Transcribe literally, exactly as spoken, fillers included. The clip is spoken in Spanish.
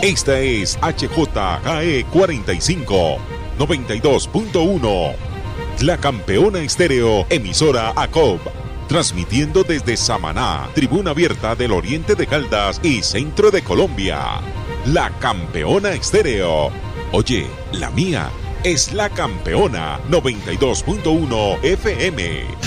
Esta es H J K E cuarenta y cinco, noventa y dos punto uno. La Campeona Estéreo, emisora A C O B. Transmitiendo desde Samaná, Tribuna Abierta del Oriente de Caldas y Centro de Colombia. La Campeona Estéreo. Oye, la mía es La Campeona noventa y dos punto uno F M.